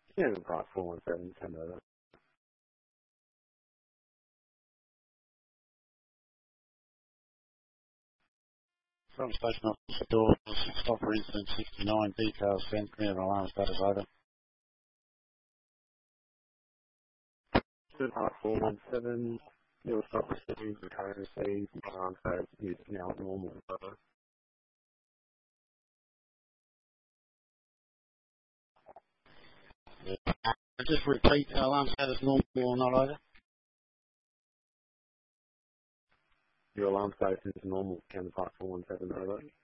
Yeah, Park 417, send over. From station officer doors, stop for incident 69, details sent, clear alarm status over. Park 417, you'll stop receiving the code received, alarm status is now normal. Just repeat, alarm status normal or not over? Your alarm status is normal, Canada Park 417 over.